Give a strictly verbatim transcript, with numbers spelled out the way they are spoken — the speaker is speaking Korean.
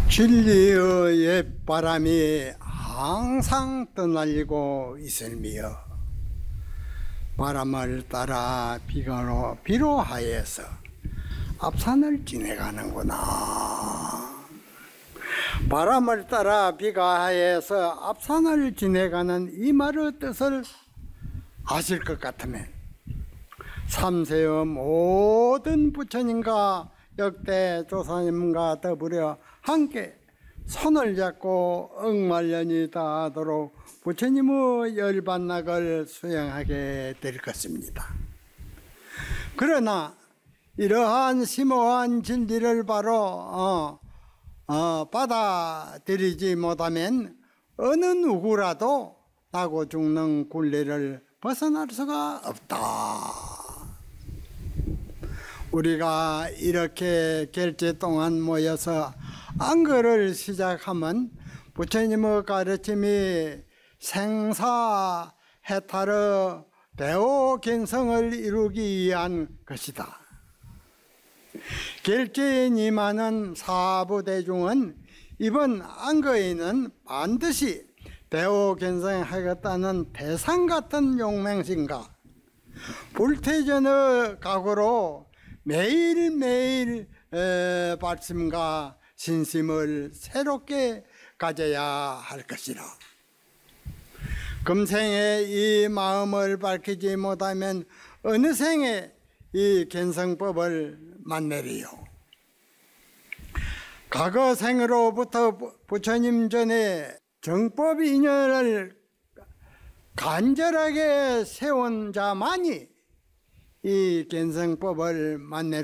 진리의 옛바람이 항상 떠날리고 있으며 바람을 따라 비가로 비로 하여서 앞산을 지내가는구나. 바람을 따라 비가 하여서 앞산을 지내가는 이 말의 뜻을 아실 것 같으면 삼세의 모든 부처님과 역대 조사님과 더불어 함께 손을 잡고 억말년이 다하도록 부처님의 열반락을 수행하게 될 것입니다. 그러나 이러한 심오한 진리를 바로 어, 어, 받아들이지 못하면 어느 누구라도 나고 죽는 굴레를 벗어날 수가 없다. 우리가 이렇게 결제 동안 모여서 안거를 시작하면 부처님의 가르침이 생사해탈의 대오견성을 이루기 위한 것이다. 결제에 임하는 사부대중은 이번 안거에는 반드시 대오견성하겠다는 대상 같은 용맹심과 불태전의 각오로 매일매일 발심과 신심을 새롭게 가져야 할 것이라. 금생에 이 마음을 밝히지 못하면 어느 생에 이 견성법을 만나리요. 과거 생으로부터 부처님 전에 정법 인연을 간절하게 세운 자만이 이 견성법을 만날